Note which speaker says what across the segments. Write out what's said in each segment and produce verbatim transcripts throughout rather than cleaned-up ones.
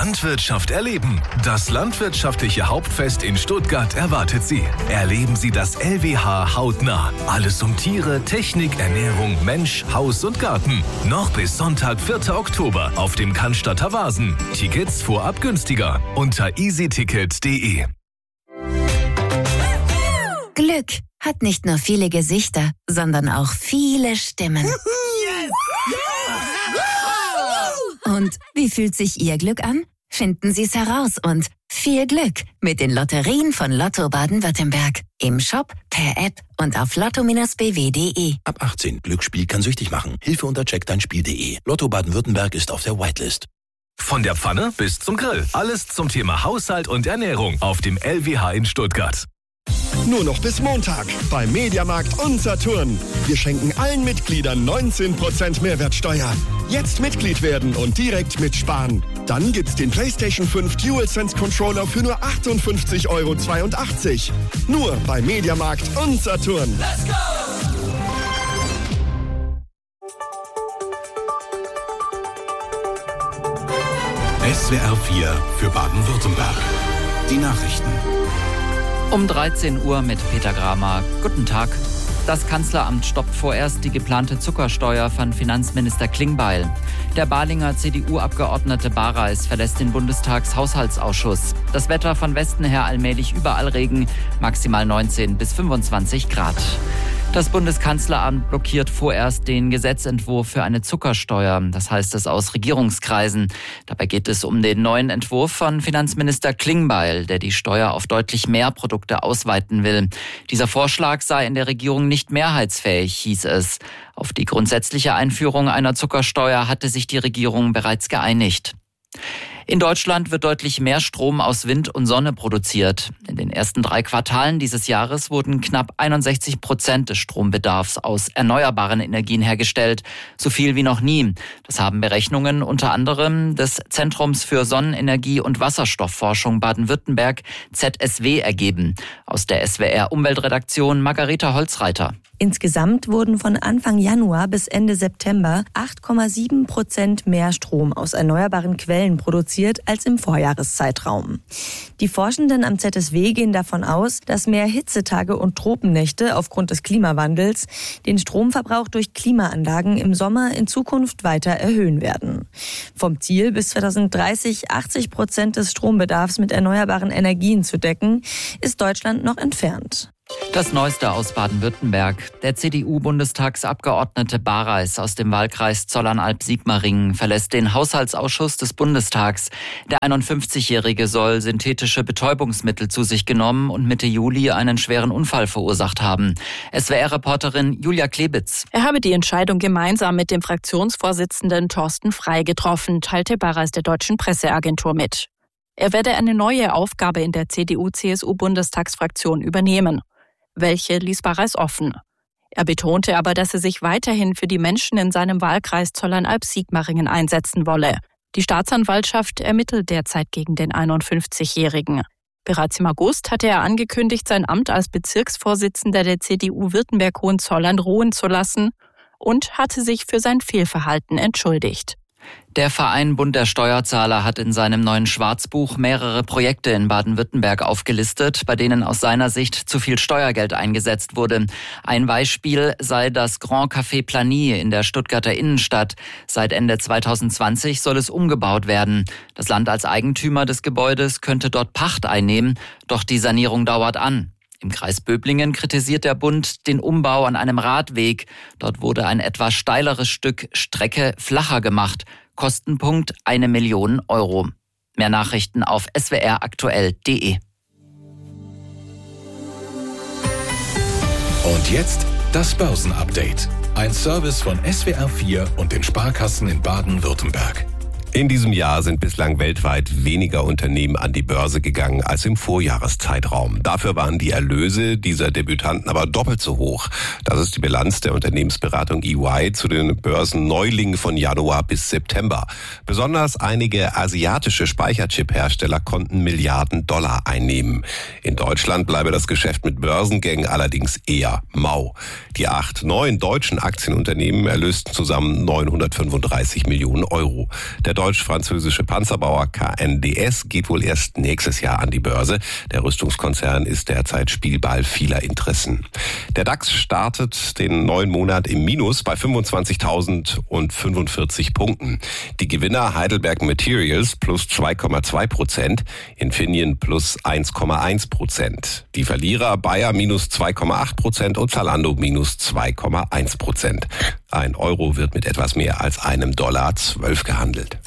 Speaker 1: Landwirtschaft erleben. Das landwirtschaftliche Hauptfest in Stuttgart erwartet Sie. Erleben Sie das L W H hautnah. Alles um Tiere, Technik, Ernährung, Mensch, Haus und Garten. Noch bis Sonntag, vierten Oktober auf dem Cannstatter Wasen. Tickets vorab günstiger unter easyticket punkt de.
Speaker 2: Glück hat nicht nur viele Gesichter, sondern auch viele Stimmen. Und wie fühlt sich Ihr Glück an? Finden Sie es heraus und viel Glück mit den Lotterien von Lotto Baden-Württemberg. Im Shop, per App und auf lotto Bindestrich b w punkt de.
Speaker 3: Ab achtzehn. Glücksspiel kann süchtig machen. Hilfe unter check dein spiel punkt de. Lotto Baden-Württemberg ist auf der Whitelist.
Speaker 1: Von der Pfanne bis zum Grill. Alles zum Thema Haushalt und Ernährung auf dem L W H in Stuttgart.
Speaker 4: Nur noch bis Montag beim Mediamarkt und Saturn. Wir schenken allen Mitgliedern neunzehn Prozent Mehrwertsteuer. Jetzt Mitglied werden und direkt mitsparen. Dann gibt's den PlayStation fünf DualSense Controller für nur achtundfünfzig Euro zweiundachtzig. Nur bei Mediamarkt und Saturn.
Speaker 5: Let's go!
Speaker 6: S W R vier für Baden-Württemberg. Die Nachrichten.
Speaker 7: Um dreizehn Uhr mit Peter Gramer. Guten Tag. Das Kanzleramt stoppt vorerst die geplante Zuckersteuer von Finanzminister Klingbeil. Der Balinger C D U-Abgeordnete Bareis verlässt den Bundestagshaushaltsausschuss. Das Wetter von Westen her allmählich überall Regen, maximal neunzehn bis fünfundzwanzig Grad. Das Bundeskanzleramt blockiert vorerst den Gesetzentwurf für eine Zuckersteuer. Das heißt es aus Regierungskreisen. Dabei geht es um den neuen Entwurf von Finanzminister Klingbeil, der die Steuer auf deutlich mehr Produkte ausweiten will. Dieser Vorschlag sei in der Regierung nicht mehrheitsfähig, hieß es. Auf die grundsätzliche Einführung einer Zuckersteuer hatte sich die Regierung bereits geeinigt. In Deutschland wird deutlich mehr Strom aus Wind und Sonne produziert. In den ersten drei Quartalen dieses Jahres wurden knapp einundsechzig Prozent des Strombedarfs aus erneuerbaren Energien hergestellt. So viel wie noch nie. Das haben Berechnungen unter anderem des Zentrums für Sonnenenergie und Wasserstoffforschung Baden-Württemberg Z S W ergeben. Aus der S W R-Umweltredaktion Margareta Holzreiter.
Speaker 8: Insgesamt wurden von Anfang Januar bis Ende September acht Komma sieben Prozent mehr Strom aus erneuerbaren Quellen produziert als im Vorjahreszeitraum. Die Forschenden am Z S W gehen davon aus, dass mehr Hitzetage und Tropennächte aufgrund des Klimawandels den Stromverbrauch durch Klimaanlagen im Sommer in Zukunft weiter erhöhen werden. Vom Ziel, bis zweitausenddreißig achtzig Prozent des Strombedarfs mit erneuerbaren Energien zu decken, ist Deutschland noch entfernt.
Speaker 7: Das Neueste aus Baden-Württemberg. Der C D U-Bundestagsabgeordnete Bareis aus dem Wahlkreis Zollernalb-Sigmaringen verlässt den Haushaltsausschuss des Bundestags. Der einundfünfzigjährige soll synthetische Betäubungsmittel zu sich genommen und Mitte Juli einen schweren Unfall verursacht haben. S W R-Reporterin Julia Klebitz.
Speaker 9: Er habe die Entscheidung gemeinsam mit dem Fraktionsvorsitzenden Thorsten Frey getroffen, teilte Bareis der deutschen Presseagentur mit. Er werde eine neue Aufgabe in der C D U-C S U-Bundestagsfraktion übernehmen. Welche ließ Bareis offen. Er betonte aber, dass er sich weiterhin für die Menschen in seinem Wahlkreis Zollernalb-Sigmaringen einsetzen wolle. Die Staatsanwaltschaft ermittelt derzeit gegen den einundfünfzigjährigen. Bereits im August hatte er angekündigt, sein Amt als Bezirksvorsitzender der C D U Württemberg-Hohenzollern ruhen zu lassen und hatte sich für sein Fehlverhalten entschuldigt.
Speaker 7: Der Verein Bund der Steuerzahler hat in seinem neuen Schwarzbuch mehrere Projekte in Baden-Württemberg aufgelistet, bei denen aus seiner Sicht zu viel Steuergeld eingesetzt wurde. Ein Beispiel sei das Grand Café Plany in der Stuttgarter Innenstadt. Seit Ende zweitausendzwanzig soll es umgebaut werden. Das Land als Eigentümer des Gebäudes könnte dort Pacht einnehmen, doch die Sanierung dauert an. Im Kreis Böblingen kritisiert der Bund den Umbau an einem Radweg. Dort wurde ein etwas steileres Stück Strecke flacher gemacht. Kostenpunkt eine Million Euro. Mehr Nachrichten auf s w r aktuell punkt de.
Speaker 6: Und jetzt das Börsenupdate. Ein Service von S W R vier und den Sparkassen in Baden-Württemberg.
Speaker 10: In diesem Jahr sind bislang weltweit weniger Unternehmen an die Börse gegangen als im Vorjahreszeitraum. Dafür waren die Erlöse dieser Debütanten aber doppelt so hoch. Das ist die Bilanz der Unternehmensberatung E Y zu den Börsenneulingen von Januar bis September. Besonders einige asiatische Speicherchip-Hersteller konnten Milliarden Dollar einnehmen. In Deutschland bleibe das Geschäft mit Börsengängen allerdings eher mau. Die acht neuen deutschen Aktienunternehmen erlösten zusammen neunhundertfünfunddreißig Millionen Euro. Der deutsch-französische Panzerbauer K N D S geht wohl erst nächstes Jahr an die Börse. Der Rüstungskonzern ist derzeit Spielball vieler Interessen. Der DAX startet den neuen Monat im Minus bei fünfundzwanzigtausendfünfundvierzig Punkten. Die Gewinner Heidelberg Materials plus zwei Komma zwei Prozent, Infineon plus eins Komma eins Prozent. Die Verlierer Bayer minus zwei Komma acht Prozent und Zalando minus zwei Komma eins Prozent. Ein Euro wird mit etwas mehr als einem Dollar zwölf gehandelt.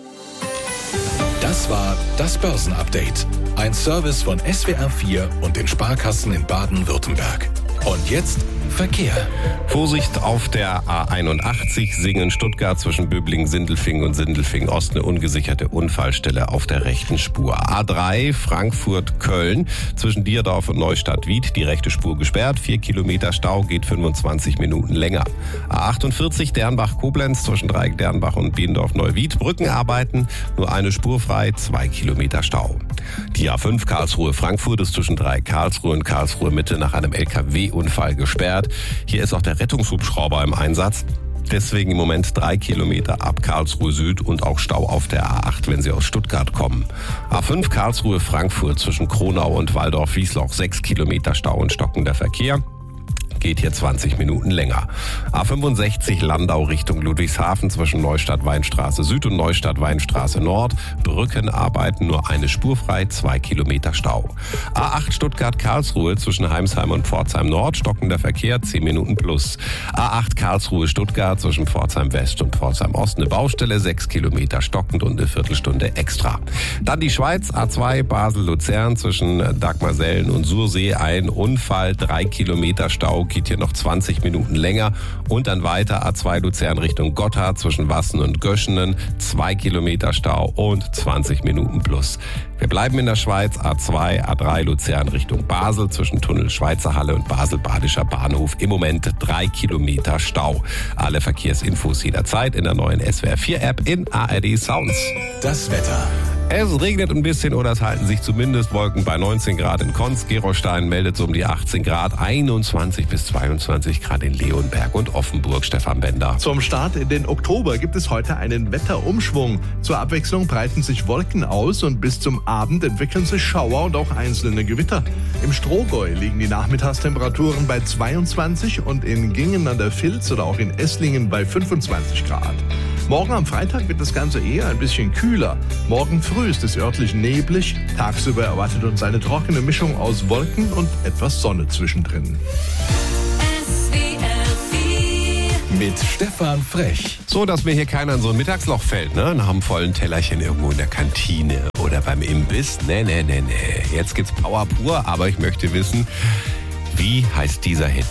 Speaker 6: Das war das Börsenupdate. Ein Service von S W R vier und den Sparkassen in Baden-Württemberg. Und jetzt Verkehr.
Speaker 10: Vorsicht auf der A einundachtzig Singen-Stuttgart zwischen Böblingen-Sindelfingen und Sindelfingen-Ost. Eine ungesicherte Unfallstelle auf der rechten Spur. A drei Frankfurt-Köln zwischen Dierdorf und Neustadt-Wied. Die rechte Spur gesperrt. Vier Kilometer Stau, geht fünfundzwanzig Minuten länger. A achtundvierzig Dernbach-Koblenz zwischen Dreieck Dernbach und Biendorf-Neuwied. Brückenarbeiten, nur eine Spur frei, zwei Kilometer Stau. Die A fünf Karlsruhe-Frankfurt ist zwischen Dreieck Karlsruhe und Karlsruhe-Mitte nach einem L K W-Unfall gesperrt. Hier ist auch der Rettungshubschrauber im Einsatz. Deswegen im Moment drei Kilometer ab Karlsruhe Süd und auch Stau auf der A acht, wenn Sie aus Stuttgart kommen. A fünf Karlsruhe-Frankfurt zwischen Kronau und Waldorf-Wiesloch, sechs Kilometer Stau und stockender Verkehr. Geht hier zwanzig Minuten länger. A fünfundsechzig Landau Richtung Ludwigshafen zwischen Neustadt-Weinstraße Süd und Neustadt-Weinstraße Nord. Brückenarbeiten, nur eine Spur frei, zwei Kilometer Stau. A acht Stuttgart-Karlsruhe zwischen Heimsheim und Pforzheim Nord, stockender Verkehr, zehn Minuten plus. A acht Karlsruhe-Stuttgart zwischen Pforzheim West und Pforzheim Ost, eine Baustelle, sechs Kilometer stockend und eine Viertelstunde extra. Dann die Schweiz, A zwei Basel-Luzern zwischen Dagmarsellen und Sursee, ein Unfall, drei Kilometer Stau, geht hier noch zwanzig Minuten länger und dann weiter A zwei Luzern Richtung Gotthard zwischen Wassen und Göschenen, zwei Kilometer Stau und zwanzig Minuten plus. Wir bleiben in der Schweiz, A zwei, A drei Luzern Richtung Basel zwischen Tunnel Schweizer Halle und Basel Badischer Bahnhof. Im Moment drei Kilometer Stau. Alle Verkehrsinfos jederzeit in der neuen S W R vier App in A R D Sounds.
Speaker 6: Das Wetter.
Speaker 10: Es regnet ein bisschen oder es halten sich zumindest Wolken bei neunzehn Grad in Konz. Gerolstein meldet so um die achtzehn Grad, einundzwanzig bis zweiundzwanzig Grad in Leonberg und Offenburg. Stefan Bender.
Speaker 5: Zum Start in den Oktober gibt es heute einen Wetterumschwung. Zur Abwechslung breiten sich Wolken aus und bis zum Abend entwickeln sich Schauer und auch einzelne Gewitter. Im Strohgäu liegen die Nachmittagstemperaturen bei zweiundzwanzig und in Gingen an der Vilz oder auch in Esslingen bei fünfundzwanzig Grad. Morgen am Freitag wird das Ganze eher ein bisschen kühler. Morgen früh ist es örtlich neblig. Tagsüber erwartet uns eine trockene Mischung aus Wolken und etwas Sonne zwischendrin.
Speaker 6: Mit Stefan Frech.
Speaker 10: So, dass mir hier keiner in so ein Mittagsloch fällt, ne? Nach einem vollen Tellerchen irgendwo in der Kantine oder beim Imbiss. Nee, nee, nee, nee. Jetzt gibt's Power pur, aber ich möchte wissen, wie heißt dieser Hit?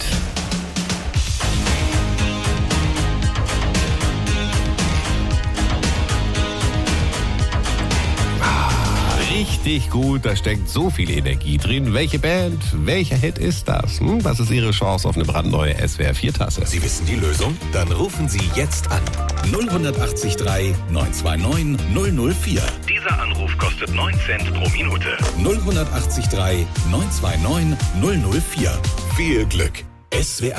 Speaker 10: Richtig gut, da steckt so viel Energie drin. Welche Band, welcher Hit ist das? Hm, das ist Ihre Chance auf eine brandneue S W R vier Tasse.
Speaker 6: Sie wissen die Lösung? Dann rufen Sie jetzt an. null acht drei neun zwei neun null null vier.
Speaker 1: Dieser Anruf kostet neun Cent pro Minute.
Speaker 6: null acht drei neun zwei neun null null vier. Viel Glück. S W R